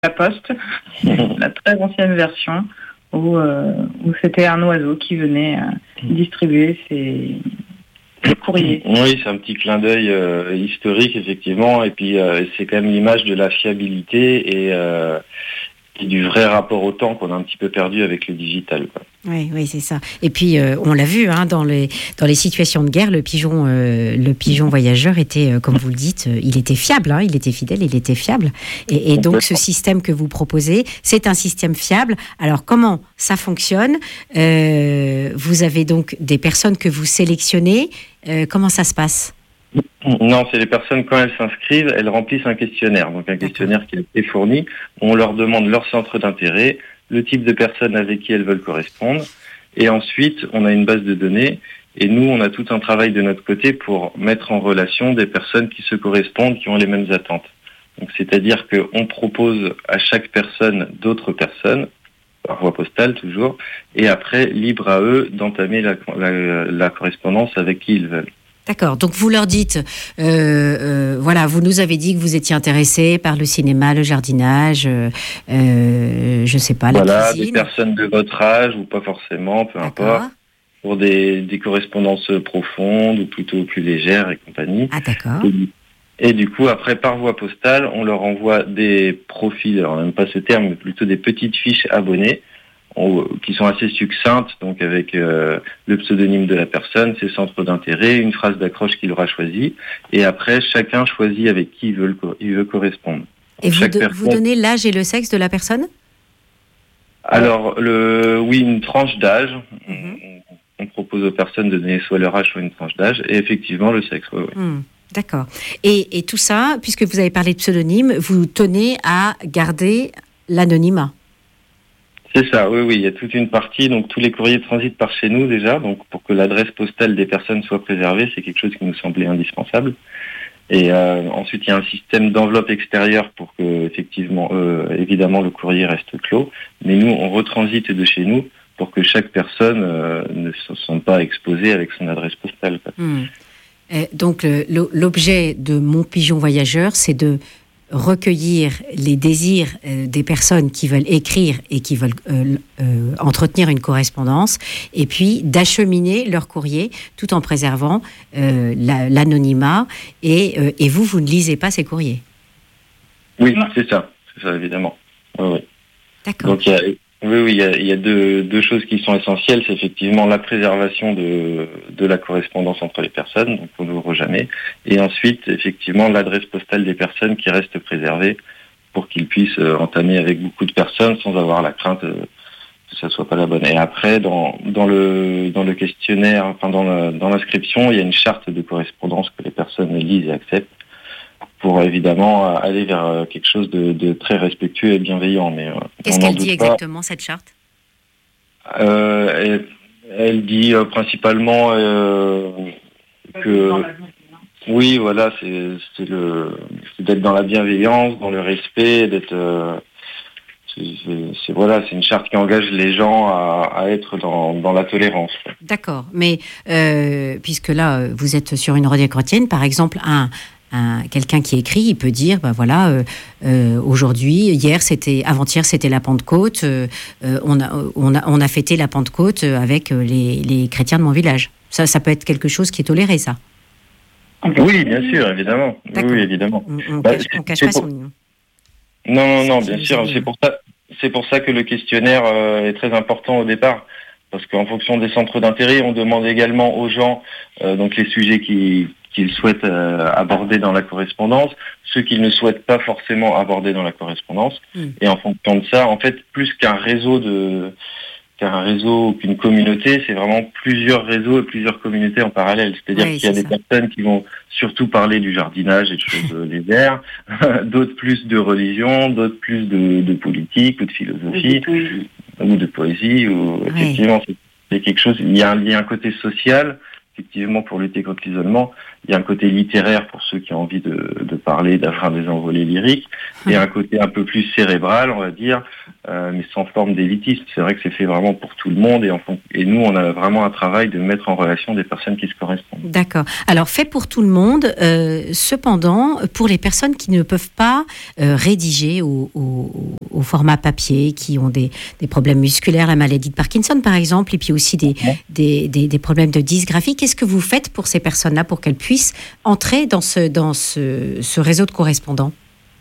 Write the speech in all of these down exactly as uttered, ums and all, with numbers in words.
la poste, la très ancienne version, où, euh, où c'était un oiseau qui venait euh, distribuer ses, ses courriers. Oui, c'est un petit clin d'œil euh, historique, effectivement, et puis euh, c'est quand même l'image de la fiabilité et, euh, et du vrai rapport au temps qu'on a un petit peu perdu avec le digital, quoi. Oui, oui, c'est ça. Et puis, euh, on l'a vu, hein, dans, les, dans les situations de guerre, le pigeon, euh, le pigeon voyageur était, euh, comme vous le dites, euh, il était fiable, hein, il était fidèle, il était fiable. Et, et donc, ce système que vous proposez, c'est un système fiable. Alors, comment ça fonctionne ? euh, Vous avez donc des personnes que vous sélectionnez. Euh, comment ça se passe ? Non, c'est les personnes, quand elles s'inscrivent, elles remplissent un questionnaire. Donc, un questionnaire qui a été fourni. On leur demande leur centre d'intérêt, le type de personnes avec qui elles veulent correspondre. Et ensuite, on a une base de données. Et nous, on a tout un travail de notre côté pour mettre en relation des personnes qui se correspondent, qui ont les mêmes attentes. Donc, c'est-à-dire qu'on propose à chaque personne d'autres personnes, par voie postale toujours, et après, libre à eux d'entamer la, la, la correspondance avec qui ils veulent. D'accord, donc vous leur dites, euh, euh, voilà, vous nous avez dit que vous étiez intéressé par le cinéma, le jardinage, euh, euh, je sais pas, la voilà, cuisine. Voilà, des personnes de votre âge, ou pas forcément, peu D'accord. importe, pour des, des correspondances profondes, ou plutôt plus légères et compagnie. Ah d'accord. Et, et du coup, après, par voie postale, on leur envoie des profils, alors même pas ce terme, mais plutôt des petites fiches abonnées, qui sont assez succinctes, donc avec euh, le pseudonyme de la personne, ses centres d'intérêt, une phrase d'accroche qu'il aura choisie, et après chacun choisit avec qui il veut, le, il veut correspondre. Et vous, de, personne... vous donnez l'âge et le sexe de la personne ? Alors, le, oui, une tranche d'âge. Mm-hmm. On, on propose aux personnes de donner soit leur âge, soit une tranche d'âge, et effectivement le sexe. Oui, oui. Mm, d'accord. Et, et tout ça, puisque vous avez parlé de pseudonyme, vous tenez à garder l'anonymat ? C'est ça, oui, oui, il y a toute une partie, donc tous les courriers transitent par chez nous déjà, donc pour que l'adresse postale des personnes soit préservée, c'est quelque chose qui nous semblait indispensable. Et euh, ensuite, il y a un système d'enveloppe extérieure pour que, effectivement, euh, évidemment, le courrier reste clos, mais nous, on retransite de chez nous pour que chaque personne euh, ne se sente pas exposée avec son adresse postale, quoi. Mmh. Euh, donc, le, l'objet de Mon Pigeon Voyageur, c'est de recueillir les désirs euh, des personnes qui veulent écrire et qui veulent euh, euh, entretenir une correspondance, et puis d'acheminer leur courrier tout en préservant euh, la, l'anonymat. Et, euh, et vous, vous ne lisez pas ces courriers ? Oui, c'est ça, c'est ça évidemment. Oui, oui. D'accord. Donc il y a, oui, oui, il y a, il y a deux, deux choses qui sont essentielles, c'est effectivement la préservation de, de la correspondance entre les personnes, donc on n'ouvre jamais, et ensuite effectivement l'adresse postale des personnes qui reste préservée pour qu'ils puissent entamer avec beaucoup de personnes sans avoir la crainte que ça soit pas la bonne. Et après, dans, dans le dans le questionnaire, enfin dans, la, dans l'inscription, il y a une charte de correspondance que les personnes lisent et acceptent, pour évidemment aller vers quelque chose de, de très respectueux et bienveillant. Mais qu'est-ce qu'elle dit exactement, cette charte ? euh, elle, elle dit euh, principalement euh, que oui, voilà, c'est, c'est le, c'est d'être dans la bienveillance, dans le respect, d'être, euh, c'est, c'est, c'est voilà, c'est une charte qui engage les gens à, à être dans, dans la tolérance. D'accord, mais euh, puisque là vous êtes sur une radio chrétienne, par exemple, un Un, quelqu'un qui écrit, il peut dire, ben voilà, euh, euh, aujourd'hui, hier, c'était, avant-hier, c'était la Pentecôte. Euh, on a, on a, on a fêté la Pentecôte avec les, les chrétiens de mon village. Ça, ça peut être quelque chose qui est toléré, ça. Oui, bien sûr, évidemment. D'accord. Oui, évidemment. On, on bah, cache, on cache pas pour... son nom. Non, non, non, c'est bien sûr. C'est pour ça, c'est pour ça que le questionnaire euh, est très important au départ. Parce qu'en fonction des centres d'intérêt, on demande également aux gens euh, donc les sujets qui qu'ils souhaitent euh, aborder dans la correspondance, ceux qu'ils ne souhaitent pas forcément aborder dans la correspondance. Mmh. Et en fonction de ça, en fait, plus qu'un réseau de qu'un réseau ou qu'une communauté, c'est vraiment plusieurs réseaux et plusieurs communautés en parallèle. C'est-à-dire oui, qu'il y a des ça. personnes qui vont surtout parler du jardinage et de choses légères, d'autres plus de religion, d'autres plus de, de politique ou de philosophie, oui, ou de poésie. Ou oui. Effectivement, c'est, c'est quelque chose. Il y a un, il y a un côté social. Effectivement, pour lutter contre l'isolement, il y a un côté littéraire pour ceux qui ont envie de, de parler, d'avoir des envolées lyriques, et un côté un peu plus cérébral, on va dire, euh, mais sans forme d'élitisme. C'est vrai que c'est fait vraiment pour tout le monde et, en fond, et nous, on a vraiment un travail de mettre en relation des personnes qui se correspondent. D'accord. Alors, fait pour tout le monde, euh, cependant, pour les personnes qui ne peuvent pas euh, rédiger au, au, au format papier, qui ont des, des problèmes musculaires, la maladie de Parkinson par exemple, et puis aussi des, ouais. des, des, des problèmes de dysgraphie, qu'est-ce que vous faites pour ces personnes-là, pour qu'elles puissent entrer dans ce, dans ce, ce réseau de correspondants ?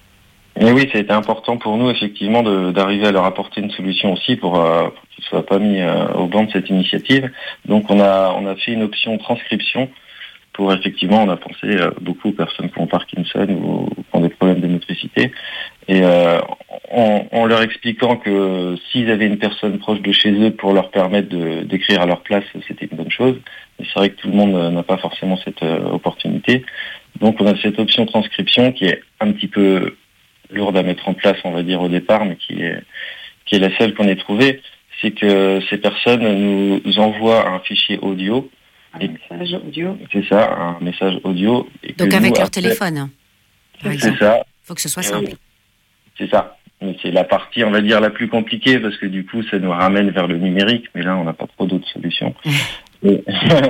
Et oui, ça a été important pour nous, effectivement, de, d'arriver à leur apporter une solution aussi pour, euh, pour qu'ils ne soient pas mis euh, au banc de cette initiative. Donc, on a, on a fait une option transcription pour, effectivement, on a pensé euh, beaucoup aux personnes qui ont Parkinson ou qui ont des problèmes de motricité. Et euh, en, en leur expliquant que s'ils avaient une personne proche de chez eux pour leur permettre de, d'écrire à leur place, c'était une bonne chose. Mais c'est vrai que tout le monde n'a pas forcément cette euh, opportunité. Donc, on a cette option transcription qui est un petit peu lourde à mettre en place, on va dire, au départ, mais qui est, qui est la seule qu'on ait trouvée, c'est que ces personnes nous envoient un fichier audio. Un et message audio. C'est ça, un message audio. Et donc avec nous, leur après, téléphone, par exemple. C'est ça. Il faut que ce soit simple. Euh, c'est ça. Mais c'est la partie, on va dire, la plus compliquée, parce que du coup, ça nous ramène vers le numérique, mais là, on n'a pas trop d'autres solutions. et,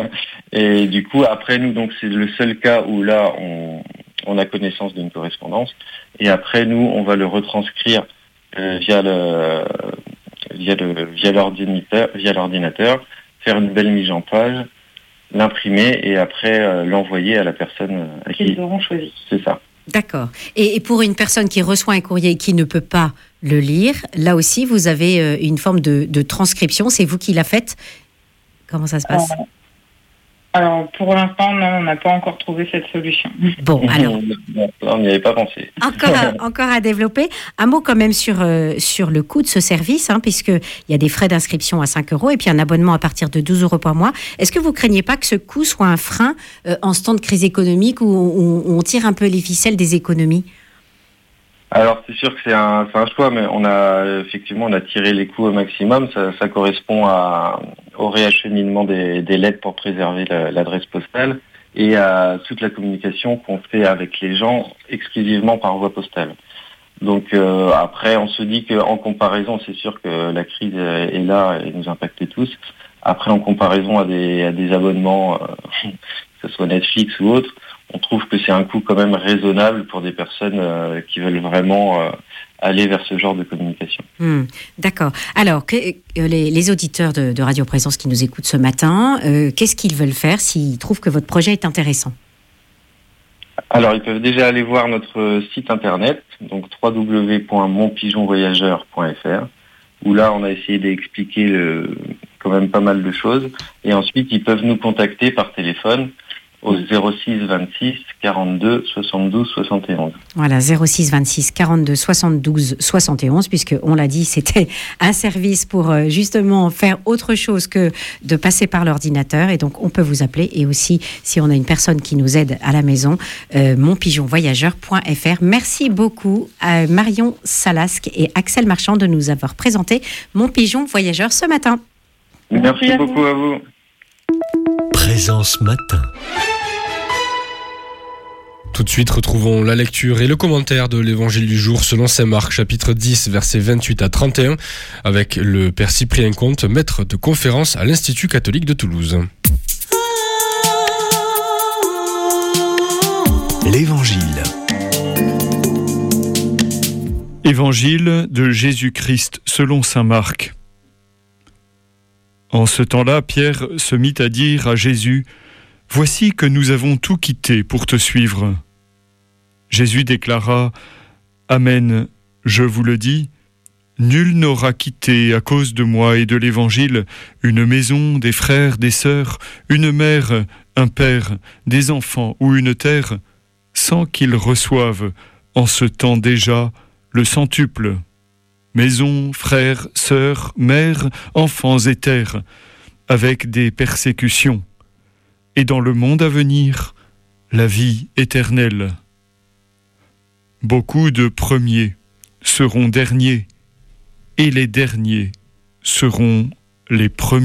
et du coup, après, nous, donc, c'est le seul cas où là, on... on a connaissance d'une correspondance, et après nous on va le retranscrire euh, via le via le via l'ordinateur, via l'ordinateur, faire une belle mise en page, l'imprimer et après euh, l'envoyer à la personne à qui qu'ils auront choisi. C'est ça. D'accord. Et, et pour une personne qui reçoit un courrier et qui ne peut pas le lire, là aussi vous avez euh, une forme de, de transcription. C'est vous qui la faites. Comment ça se passe ? euh... Alors, pour l'instant, non, on n'a pas encore trouvé cette solution. Bon, alors... on n'y avait pas pensé. Encore à, encore à développer. Un mot quand même sur, euh, sur le coût de ce service, hein, puisqu'il y a des frais d'inscription à cinq euros et puis un abonnement à partir de douze euros par mois. Est-ce que vous ne craignez pas que ce coût soit un frein euh, en ce temps de crise économique où on, on tire un peu les ficelles des économies ? Alors c'est sûr que c'est un, c'est un choix, mais on a effectivement on a tiré les coûts au maximum. Ça, ça correspond à, au réacheminement des, des lettres pour préserver la, l'adresse postale et à toute la communication qu'on fait avec les gens exclusivement par voie postale. Donc euh, après, on se dit qu'en comparaison, c'est sûr que la crise est là et nous impacte tous. Après, en comparaison à des, à des abonnements, euh, que ce soit Netflix ou autre, on trouve que c'est un coût quand même raisonnable pour des personnes euh, qui veulent vraiment euh, aller vers ce genre de communication. Mmh, d'accord. Alors, que, euh, les, les auditeurs de, de Radio Présence qui nous écoutent ce matin, euh, qu'est-ce qu'ils veulent faire s'ils trouvent que votre projet est intéressant ? Alors, ils peuvent déjà aller voir notre site internet, donc w w w point mon pigeon voyageur point f r, où là, on a essayé d'expliquer le, quand même pas mal de choses. Et ensuite, ils peuvent nous contacter par téléphone au zéro six vingt-six quarante-deux soixante-douze soixante et onze. Voilà, zéro six vingt-six quarante-deux soixante-douze soixante et onze, puisque on l'a dit, c'était un service pour euh, justement faire autre chose que de passer par l'ordinateur. Et donc, on peut vous appeler. Et aussi, si on a une personne qui nous aide à la maison, euh, mon pigeon voyageur point f r. Merci beaucoup à Marion Salasque et Axel Marchand de nous avoir présenté Mon Pigeon Voyageur ce matin. Merci, Merci beaucoup à vous. Présence matin. Tout de suite, retrouvons la lecture et le commentaire de l'évangile du jour selon saint Marc, chapitre dix, versets vingt-huit à trente et un, avec le père Cyprien Comte, maître de conférence à l'Institut catholique de Toulouse. L'évangile. Évangile de Jésus-Christ selon saint Marc. En ce temps-là, Pierre se mit à dire à Jésus : « Voici que nous avons tout quitté pour te suivre. » Jésus déclara : « Amen, je vous le dis, nul n'aura quitté à cause de moi et de l'Évangile une maison, des frères, des sœurs, une mère, un père, des enfants ou une terre, sans qu'il reçoive en ce temps déjà le centuple. Maison, frères, sœurs, mères, enfants et terres, avec des persécutions, et dans le monde à venir, la vie éternelle. Beaucoup de premiers seront derniers, et les derniers seront les premiers. »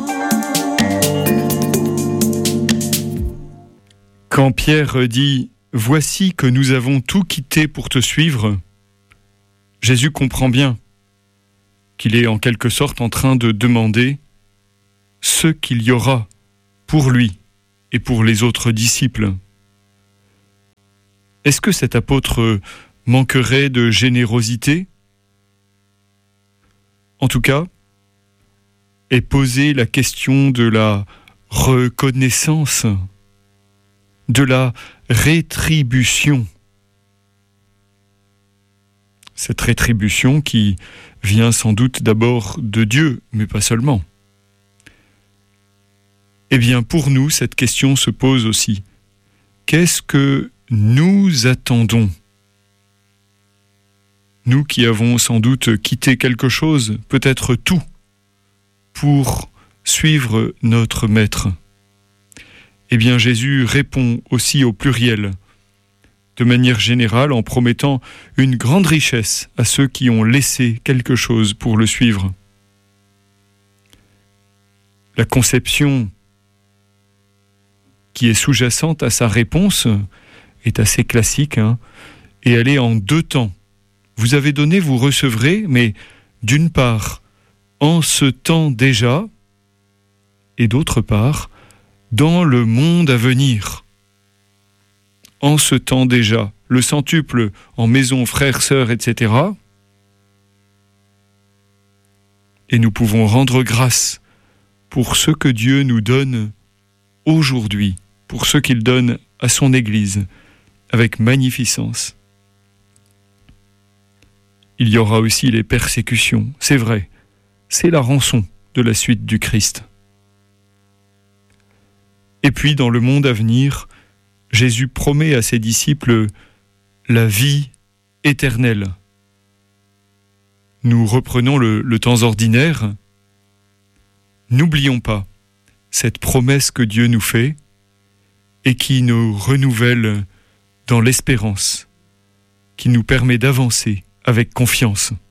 Quand Pierre dit « voici que nous avons tout quitté pour te suivre », Jésus comprend bien qu'il est en quelque sorte en train de demander ce qu'il y aura pour lui et pour les autres disciples. Est-ce que cet apôtre manquerait de générosité ? En tout cas, est posée la question de la reconnaissance, de la rétribution. Cette rétribution qui vient sans doute d'abord de Dieu, mais pas seulement. Eh bien, pour nous, cette question se pose aussi. Qu'est-ce que nous attendons ? Nous qui avons sans doute quitté quelque chose, peut-être tout, pour suivre notre Maître. Eh bien, Jésus répond aussi au pluriel, de manière générale, en promettant une grande richesse à ceux qui ont laissé quelque chose pour le suivre. La conception qui est sous-jacente à sa réponse est assez classique, hein, et elle est en deux temps. Vous avez donné, vous recevrez, mais d'une part, en ce temps déjà, et d'autre part, dans le monde à venir. En ce temps déjà, le centuple en maison, frères, sœurs, et cetera. Et nous pouvons rendre grâce pour ce que Dieu nous donne aujourd'hui, pour ce qu'il donne à son Église, avec magnificence. Il y aura aussi les persécutions, c'est vrai, c'est la rançon de la suite du Christ. Et puis, dans le monde à venir, Jésus promet à ses disciples la vie éternelle. Nous reprenons le, le temps ordinaire. N'oublions pas cette promesse que Dieu nous fait et qui nous renouvelle dans l'espérance, qui nous permet d'avancer avec confiance.